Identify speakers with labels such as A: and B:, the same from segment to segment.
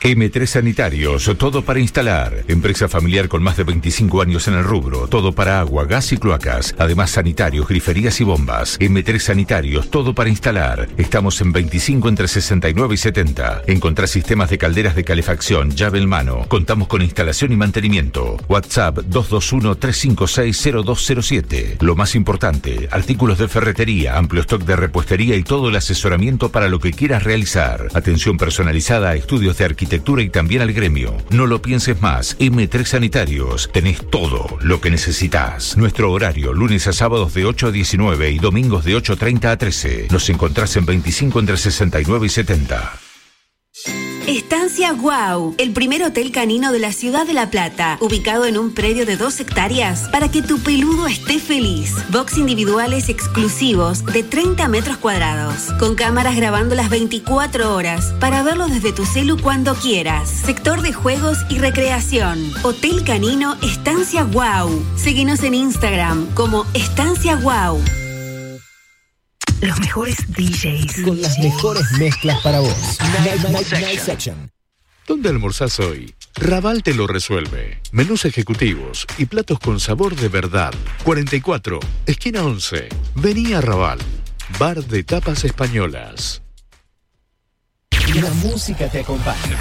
A: M3 Sanitarios, todo para instalar. Empresa familiar con más de 25 años en el rubro. Todo para agua, gas y cloacas. Además, sanitarios, griferías y bombas. M3 Sanitarios, todo para instalar. Estamos en 25 entre 69 y 70. Encontrá sistemas de calderas de calefacción, llave en mano. Contamos con instalación y mantenimiento. WhatsApp 221-356-0207. Lo más importante, artículos de ferretería, amplio stock de repuestería y todo el asesoramiento para lo que quieras realizar. Atención personalizada a estudios de arquitectura y también al gremio. No lo pienses más. M3 Sanitarios. Tenés todo lo que necesitas. Nuestro horario, lunes a sábados de 8 a 19 y domingos de 8:30 a 13. Nos encontrás en 25 entre 69 y 70.
B: Estancia Guau, el primer hotel canino de la ciudad de La Plata, ubicado en un predio de 2 hectáreas para que tu peludo esté feliz. Box individuales exclusivos de 30 metros cuadrados, con cámaras grabando las 24 horas para verlo desde tu celu cuando quieras. Sector de juegos y recreación. Hotel Canino Estancia Guau. Síguenos en Instagram como Estancia Guau.
C: Los mejores DJs.
D: Con las mejores mezclas para vos. Night Section.
E: ¿Dónde almorzás hoy? Raval te lo resuelve. Menús ejecutivos y platos con sabor de verdad. 44, esquina 11. Vení a Raval. Bar de tapas españolas.
D: La música te acompaña.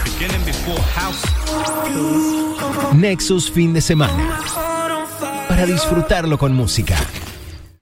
D: Nexus fin de semana. Para disfrutarlo con música.